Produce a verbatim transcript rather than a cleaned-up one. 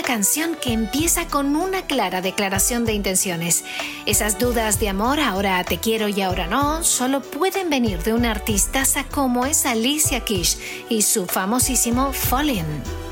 una canción que empieza con una clara declaración de intenciones. Esas dudas de amor, ahora te quiero y ahora no, solo pueden venir de una artistaza como es Alicia Keys y su famosísimo Fallin'.